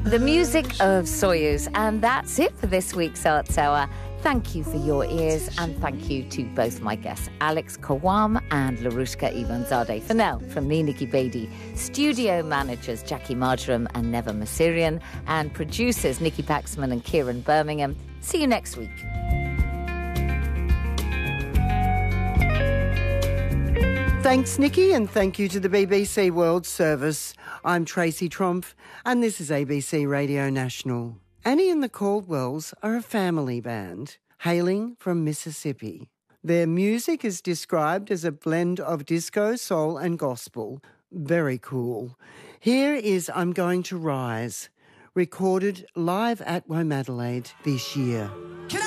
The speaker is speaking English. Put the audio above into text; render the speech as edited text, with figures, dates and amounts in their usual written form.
The music of Soyuz, and that's it for this week's Arts Hour. Thank you for your ears, and thank you to both my guests, Alex Kawam and Larushka Ivanzadeh. For now, from me, Nikki Beattie, studio managers Jackie Marjoram and Neva Masirian, and producers Nikki Paxman and Kieran Birmingham. See you next week. Thanks, Nikki, and thank you to the BBC World Service. I'm Tracy Tromp, and this is ABC Radio National. Annie and the Caldwells are a family band hailing from Mississippi. Their music is described as a blend of disco, soul and gospel. Very cool. Here is I'm Going to Rise, recorded live at Womadelaide this year. Can